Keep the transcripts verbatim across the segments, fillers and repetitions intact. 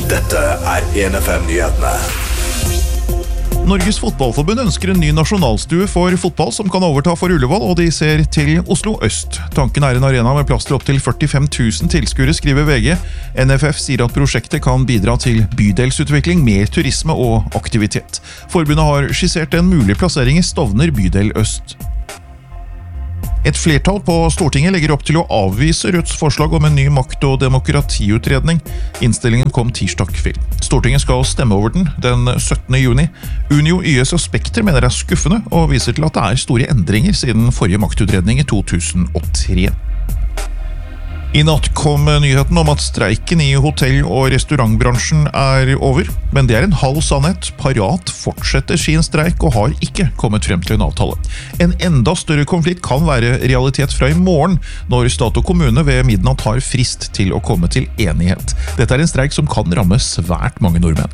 Dette er en F M-nyhetene. Norges fotballforbund ønsker en ny nasjonalstue for fotball som kan overta for Ullevål, og de ser til Oslo øst. Tanken er en arena med plass til opp til førtifem tusen tilskuere, skriver V G. N F F sier at prosjektet kan bidra til bydelsutvikling, mer turisme og aktivitet. Forbundet har skissert en mulig plassering i Stovner bydel øst. Et flertall på Stortinget legger opp til å avvise Rødts forslag om en ny makt- og demokratiutredning. Innstillingen kom tirsdag kveld. Stortinget skal stemme over den den syttende juni. Unio, Y S og Spekter mener det er skuffende, og viser til at det er store endringer siden forrige maktutredning i to tusen og tre. I natt kom nyheten om at streiken i hotell- og restaurantbransjen er over, men det er en halv sannhet. Parat fortsetter sin streik og har ikke kommet frem til en avtale. En enda større konflikt kan være realitet fra i morgen, når stat og kommune ved midnatt har frist til å komme til enighet. Dette er en streik som kan ramme svært mange nordmenn.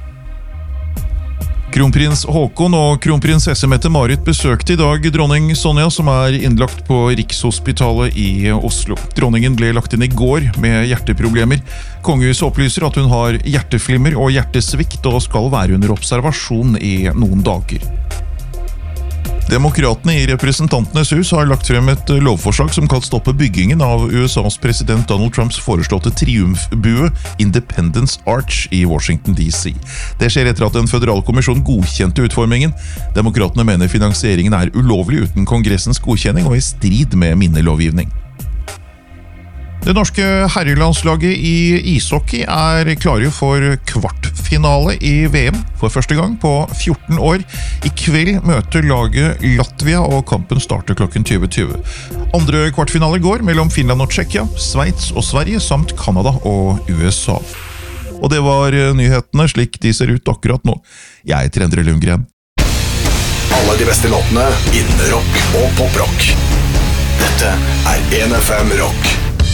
Kronprins Håkon og kronprinsesse Mette-Marit besøkte i dag dronning Sonja, som er innlagt på Rikshospitalet i Oslo. Dronningen ble lagt inn i går med hjerteproblemer. Kongehuset opplyser at hun har hjerteflimmer og hjertesvikt og skal være under observasjon i noen dager. Demokratene i Representantenes hus har lagt frem et lovforslag som kan stoppe byggingen av U S A's president Donald Trumps foreslåtte triumfbue Independence Arch i Washington D C. Det skjer etter at en føderal kommisjon godkjente utformingen. Demokratene mener finansieringen er ulovlig uten kongressens godkjenning og i strid med minnelovgivning. Det norske herrelandslaget i ishockey er klare for kvartfinale i V M for første gang på fjorten år. I kveld møter laget Latvia, og kampen starter klokken tjue tjue. Andre kvartfinale går mellom Finland og Tsjekkia, Sveits og Sverige, samt Kanada og U S A. Og det var nyhetene slik de ser ut akkurat nå. Jeg heter Endre Lundgren. Alle de beste låtene innen rock og poprock. Dette er en F M Rock.